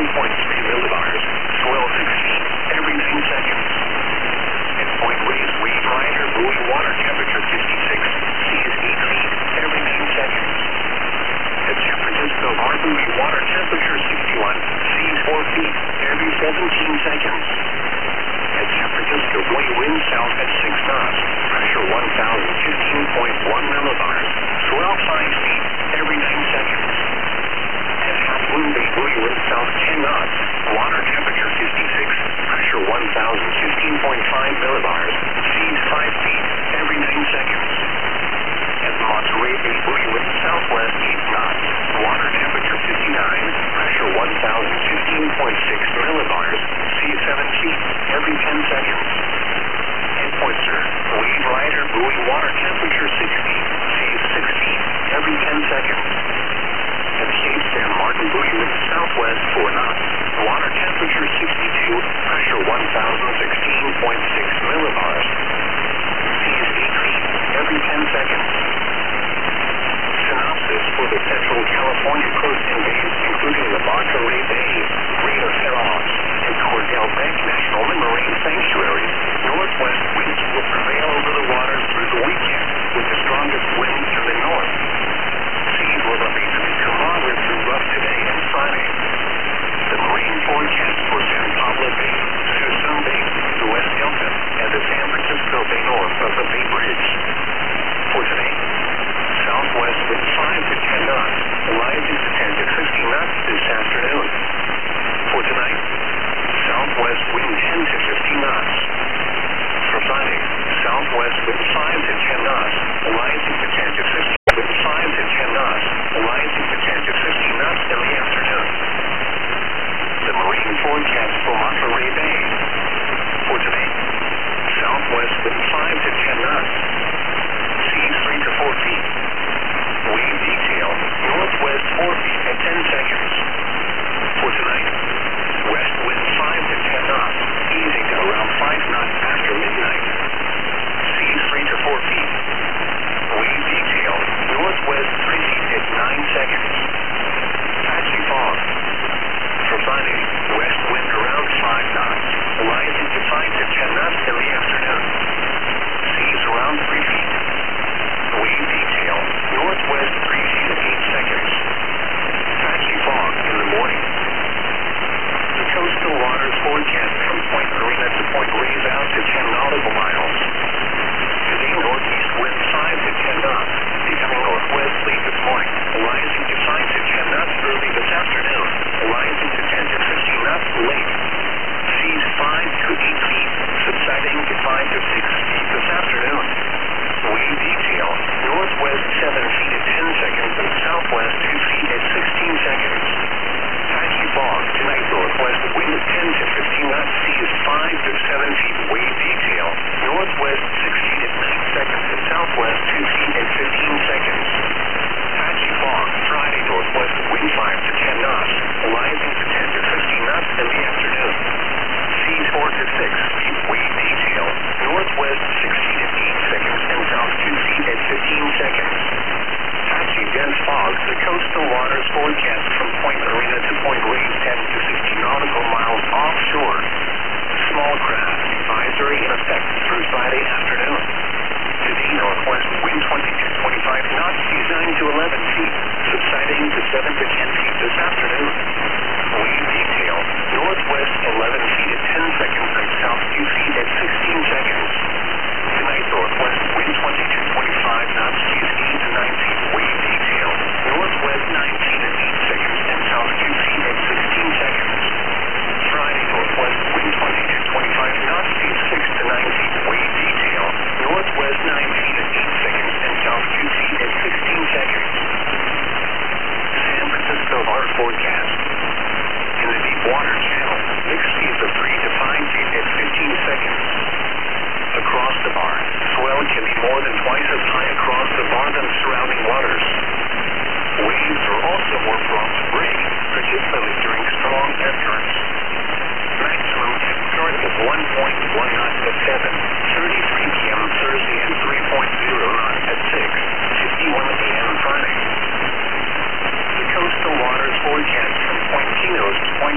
millibars. Swell 6 feet every 9 seconds. At Point Reyes, wave rider, buoy, water temperature 56. Seas 8 feet every 9 seconds. At San Francisco Harbor, water temperature 61. Seas 4 feet every 17 seconds. At San Francisco, buoy, wind south at 6 knots. Pressure 1,015.1 millibars. Swell 5 feet every 9 seconds. At Half Moon Bay, buoy, wind south 10 knots. Water temperature 56. Pressure 1,015.5 millibars. Seas 5 feet every 9 seconds. At Monterey Bay, buoy, wind southwest 8 knots. Water temperature 59. Pressure 1,015.6 millibars. Seas 7 feet every 10 seconds. At Point Sur, wave rider, buoy, water temperature 60. Seas 6 feet every 10 seconds. At Cape San Martin, buoy, wind southwest 4 knots. Water temperature 62. Pressure 1,016.6 millibars. Seas 8 feet every 10 seconds. Synopsis for the Central California coast and bays, including the Monterey Bay, Greater Fairmont, and Cordell Bank National and Marine Sanctuaries. Northwest winds will prevail over the waters through the weekend, with the strongest winds